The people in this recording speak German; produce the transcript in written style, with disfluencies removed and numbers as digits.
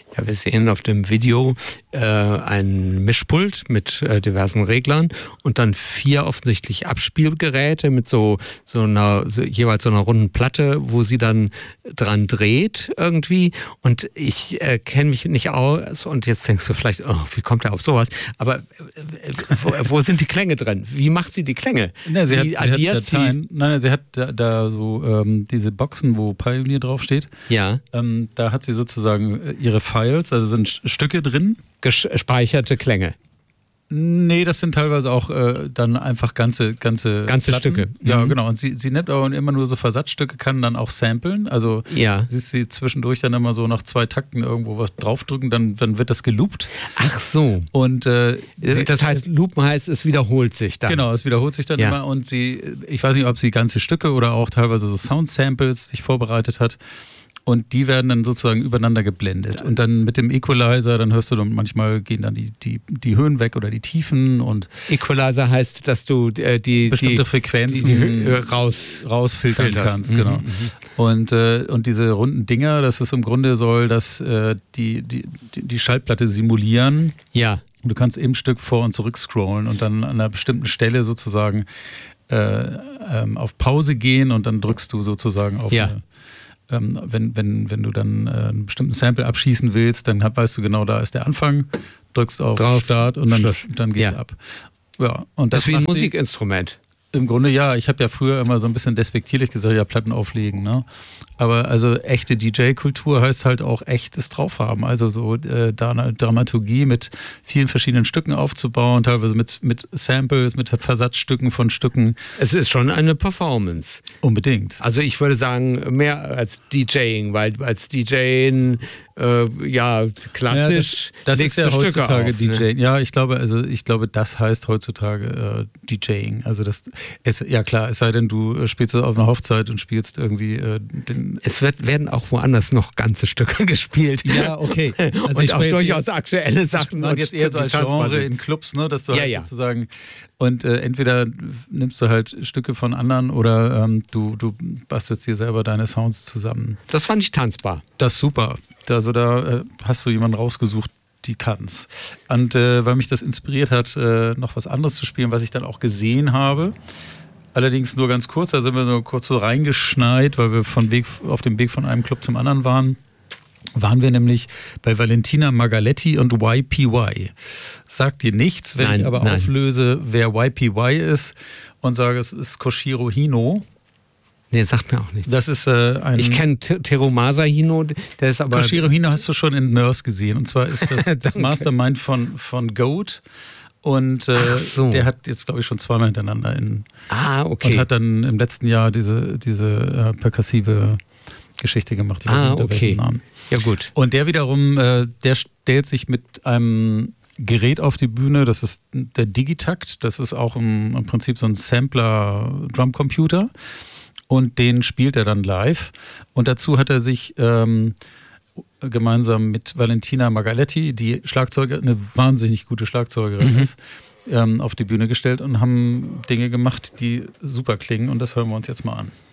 Ja, wir sehen auf dem Video ein Mischpult mit diversen Reglern und dann 4 offensichtlich Abspielgeräte mit jeweils so einer runden Platte, wo sie dann dran dreht irgendwie. Und ich kenne mich nicht aus und jetzt denkst du vielleicht, oh, wie kommt er auf sowas? Aber wo sind die Klänge drin? Wie macht sie die Klänge? Ja, sie hat da so diese Boxen, wo Pioneer draufsteht. Ja. Da hat sie sozusagen ihre Files, also sind Stücke drin. Gespeicherte Klänge. Nee, das sind teilweise auch dann einfach ganze Stücke. Ja, genau. Und sie nimmt aber immer nur so Versatzstücke, kann dann auch samplen. Also siehst sie zwischendurch dann immer so nach 2 Takten irgendwo was draufdrücken, dann wird das geloopt. Ach so. Und das heißt, loopen heißt, es wiederholt sich dann. Genau, es wiederholt sich dann immer. Und ich weiß nicht, ob sie ganze Stücke oder auch teilweise so Sound-Samples sich vorbereitet hat. Und die werden dann sozusagen übereinander geblendet. Und dann mit dem Equalizer, dann hörst du dann manchmal gehen dann die Höhen weg oder die Tiefen. Und Equalizer heißt, dass du die bestimmte Frequenzen rausfiltern kannst. Genau. Und diese runden Dinger, das ist im Grunde soll das die Schallplatte simulieren. Ja. Du kannst im Stück vor und zurück scrollen und dann an einer bestimmten Stelle sozusagen auf Pause gehen und dann drückst du sozusagen auf wenn du dann einen bestimmten Sample abschießen willst, dann weißt du genau, da ist der Anfang, drückst auf Start und dann geht's ab. Ja, und das ist wie ein Musikinstrument. Im Grunde ja. Ich habe ja früher immer so ein bisschen despektierlich gesagt, ja, Platten auflegen, ne? Aber also echte DJ-Kultur heißt halt auch echtes draufhaben. Also so Dramaturgie mit vielen verschiedenen Stücken aufzubauen, teilweise mit Samples, mit Versatzstücken von Stücken. Es ist schon eine Performance. Unbedingt. Also ich würde sagen, mehr als DJing, weil als DJing klassisch das ist ja heutzutage auf, DJing. Ne? Ja, ich glaube, das heißt heutzutage DJing. Also ja klar, es sei denn, du spielst auf einer Hochzeit und spielst irgendwie Es werden auch woanders noch ganze Stücke gespielt. Ja, okay. Also und ich auch durchaus aktuelle Sachen. Und jetzt eher so als Genre in Clubs, ne, dass du halt sozusagen und entweder nimmst du halt Stücke von anderen oder du bastelst dir selber deine Sounds zusammen. Das fand ich tanzbar. Das ist super. Also da hast du jemanden rausgesucht, die kann's. Und weil mich das inspiriert hat, noch was anderes zu spielen, was ich dann auch gesehen habe. Allerdings nur ganz kurz, da sind wir nur kurz so reingeschneit, weil wir auf dem Weg von einem Club zum anderen waren wir nämlich bei Valentina Margaletti und YPY. Sagt dir nichts, wenn ich aber auflöse, wer YPY ist und sage, es ist Koshiro Hino. Nee, sagt mir auch nichts. Das ist ich kenne Terumasa Hino, der ist aber... Koshiro Hino hast du schon in Nurse gesehen. Und zwar ist das das Mastermind von Goat. Und der hat jetzt, glaube ich, schon 2-mal hintereinander okay. Und hat dann im letzten Jahr diese perkussive Geschichte gemacht. Ich weiß nicht, unter welchem Namen. Ja, gut. Und der wiederum, der stellt sich mit einem Gerät auf die Bühne, das ist der Digitakt. Das ist auch im Prinzip so ein Sampler-Drumcomputer. Und den spielt er dann live. Und dazu hat er sich gemeinsam mit Valentina Margaletti, die eine wahnsinnig gute Schlagzeugerin ist, auf die Bühne gestellt und haben Dinge gemacht, die super klingen. Und das hören wir uns jetzt mal an.